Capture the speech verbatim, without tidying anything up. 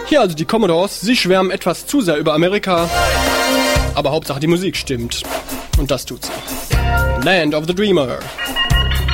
Hier also die Commodores, sie schwärmen etwas zu sehr über Amerika, aber Hauptsache die Musik stimmt. Und das tut sie. Land of the Dreamer.